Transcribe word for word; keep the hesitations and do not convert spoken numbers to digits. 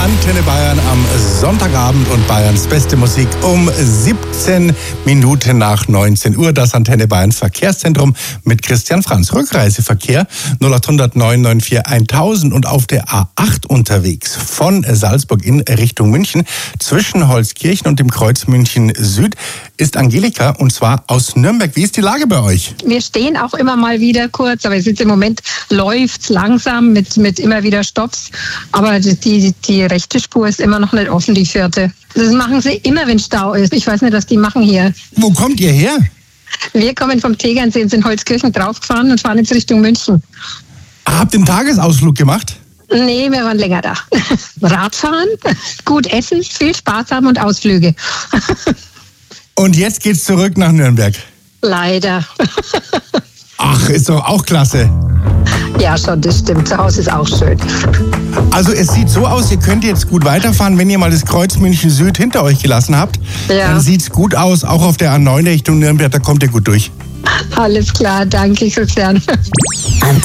Antenne Bayern am Sonntagabend und Bayerns beste Musik um siebzehn Minuten nach neunzehn Uhr. Das Antenne Bayerns Verkehrszentrum mit Christian Franz. Rückreiseverkehr null acht hundert neun neun vier tausend und auf der A acht unterwegs von Salzburg in Richtung München zwischen Holzkirchen und dem Kreuz München Süd ist Angelika und zwar aus Nürnberg. Wie ist die Lage bei euch? Wir stehen auch immer mal wieder kurz, aber es ist im Moment läuft's langsam mit, mit immer wieder Stopps. Aber die, die, die rechte Spur ist immer noch nicht offen, die vierte. Das machen sie immer, wenn Stau ist. Ich weiß nicht, was die machen hier. Wo kommt ihr her? Wir kommen vom Tegernsee und sind Holzkirchen draufgefahren und fahren jetzt Richtung München. Habt ihr einen Tagesausflug gemacht? Nee, wir waren länger da. Radfahren, gut essen, viel Spaß haben und Ausflüge. Und jetzt geht's zurück nach Nürnberg. Leider. Ach, ist doch auch klasse. Ja, schon, das stimmt. Zu Hause ist auch schön. Also es sieht so aus, ihr könnt jetzt gut weiterfahren, wenn ihr mal das Kreuz München Süd hinter euch gelassen habt. Ja. Dann sieht's gut aus, auch auf der A neun Richtung Nürnberg, da kommt ihr gut durch. Alles klar, danke, Christian. Antenne